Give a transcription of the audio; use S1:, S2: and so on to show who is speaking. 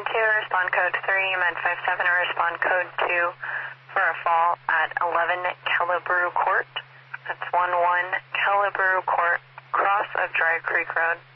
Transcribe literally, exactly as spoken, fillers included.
S1: two, respond code three, Med five seven, respond code two for a fall at eleven Killebrew Court. That's one one Killebrew Court, cross of Dry Creek Road.